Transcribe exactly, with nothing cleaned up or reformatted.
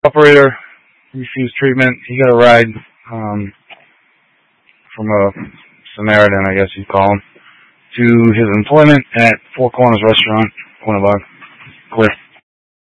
Operator refused treatment. He got a ride um, from a Samaritan, I guess you'd call him, to his employment at Four Corners Restaurant, Quinnipiac. Clear.